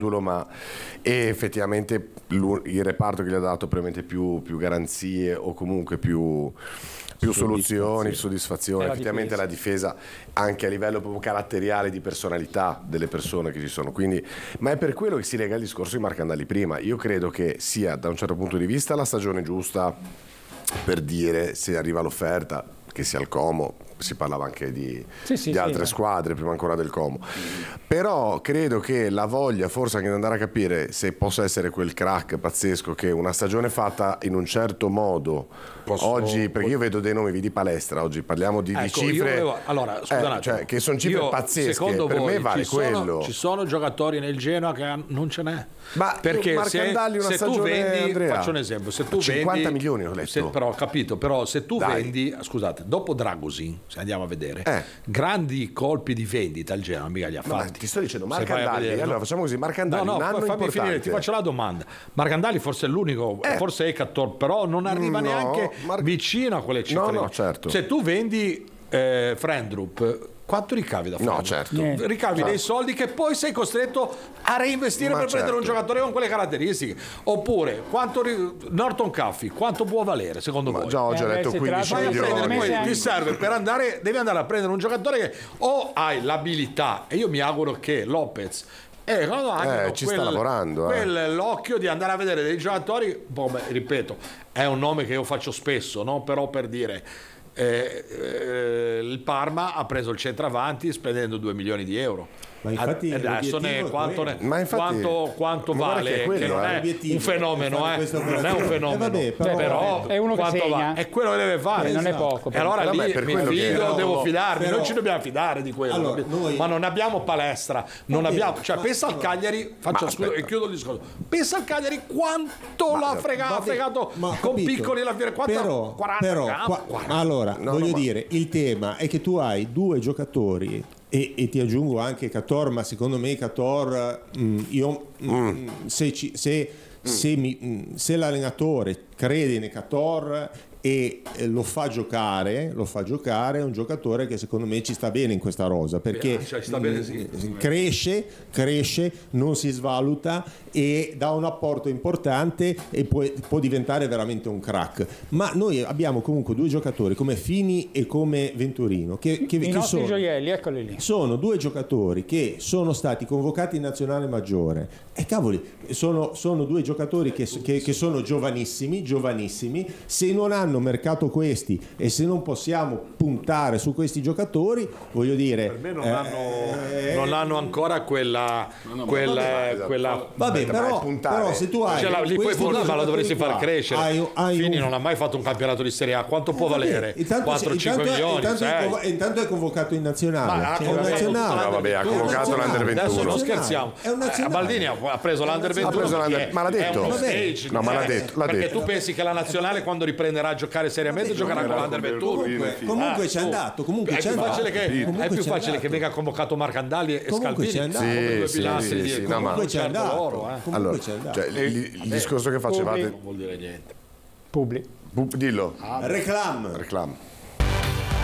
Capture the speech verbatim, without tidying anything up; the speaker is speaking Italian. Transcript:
ma e effettivamente il reparto che gli ha dato probabilmente più, più garanzie o comunque più, più soluzioni, soddisfazione. Effettivamente la difesa anche a livello proprio caratteriale di personalità delle persone che ci sono, quindi, ma è per quello che si lega il discorso di Marcandali prima. Io credo che sia da un certo punto di vista la stagione giusta per dire se arriva l'offerta, che sia il Como, si parlava anche di, sì, sì, di altre sì, squadre prima ancora del Como, però credo che la voglia forse anche di andare a capire se possa essere quel crack pazzesco che una stagione fatta in un certo modo Posso... oggi, perché io vedo dei nomi di palestra, oggi parliamo di, ecco, di cifre avevo, allora, scusa, eh, cioè, che sono cifre io, pazzesche, per voi, me vale ci sono, quello. Ci sono giocatori nel Genoa che non ce n'è, ma perché Marcandali se, una se tu vendi, Andrea, faccio un esempio, se tu cinquanta vendi, milioni ho letto, se, però ho capito, però se tu Dai. vendi, scusate, dopo Dragosin, se andiamo a vedere, eh. grandi colpi di vendita il Genoa mica li ha fatti. No, ti sto dicendo Marcandali, vedere, allora no? facciamo così, Marcandali no, no, un anno fammi importante. finire, ti faccio la domanda. Marcandali forse è l'unico, eh. forse è Cator, però non arriva no, neanche Mar- vicino a quelle cifre. No, no, certo. Se tu vendi eh, Frendrup, quanto ricavi da Frendrup? No, certo. Niente. Ricavi certo. dei soldi che poi sei costretto a reinvestire Ma per certo. prendere un giocatore con quelle caratteristiche. Oppure quanto ri... Norton Caffi, quanto può valere secondo Ma voi? già oggi eh, ho letto quindici milioni. Poi ti serve per andare, devi andare a prendere un giocatore che o hai l'abilità, e io mi auguro che Lopez Eh, no, no, anche eh, ci quel, sta lavorando quel, eh. l'occhio di andare a vedere dei giocatori, come, ripeto, è un nome che io faccio spesso, no? Però per dire eh, eh, il Parma ha preso il centravanti spendendo due milioni di euro. Ma infatti adesso ne, quanto, ne, ma infatti, quanto, quanto vale che, quello, che non è un fenomeno, eh? non è un fenomeno, eh vabbè, però, però è uno che segna, è quello che deve fare, eh, non esatto. è poco. E allora però lì per mi fido, che... devo fidarmi, però, noi ci dobbiamo fidare di quello, allora, noi... ma non abbiamo palestra, non vabbè, abbiamo, cioè ma, pensa ma, al Cagliari, faccio scusa e chiudo il discorso. Pensa al Cagliari quanto l'ha fregato, vabbè, fregato ma, con capito, piccoli la fiera, quanto però, quaranta però campo, qua, quaranta. Allora, no, voglio no, dire, il tema è che tu hai due giocatori e, e ti aggiungo anche Cator, ma secondo me Cator mh, io mh, mm. se, ci, se, mm. se, mi, mh, se l'allenatore crede in Cator e lo fa giocare, lo fa giocare, è un giocatore che secondo me ci sta bene in questa rosa, perché Beh, cioè, sta bene, sì. cresce, cresce, non si svaluta e dà un apporto importante e può, può diventare veramente un crack. Ma noi abbiamo comunque due giocatori come Fini e come Venturino che, che, i che nostri sono, gioielli, eccoli lì. Sono due giocatori che sono stati convocati in nazionale maggiore e cavoli, sono, sono due giocatori che, che, che sono giovanissimi, giovanissimi. Se non hanno mercato questi e se non possiamo puntare su questi giocatori, voglio dire, per me non, eh, hanno, eh, non hanno ancora quella, no, no, quella, vabbè, quella vabbè, però, però se tu hai cioè, la, lì poi forse ma la dovresti far crescere. Hai, hai Fini un... non ha mai fatto un campionato di Serie A, quanto eh, può vabbè, valere? quattro cinque milioni, intanto, è, intanto, è, intanto è convocato in nazionale, ma cioè, ha nazionale. No, vabbè, ha convocato l'Under ventuno. Adesso non scherziamo, eh, Baldini ha preso l'Under ventuno, ma l'ha detto, no, ma l'ha detto, perché tu pensi che la nazionale quando riprenderà a giocare seriamente giocherà con l'Under ventuno? Comunque c'è andato, comunque c'è andato. È più facile che venga convocato Marcandali e Scalvini. Sì, sì, sì, sì, no, ma comunque c'è andato. loro, eh. Allora, cioè, il, il discorso che facevate non vuol dire niente. Publi. Dillo. Reclam. Reclam.